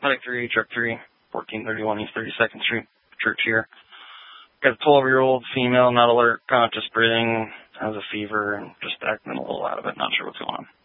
Medic 3, Truck 3, 1431 East 32nd Street, church here. Got a 12-year-old female, not alert, conscious breathing, has a fever, and just acting a little out of it, not sure what's going on.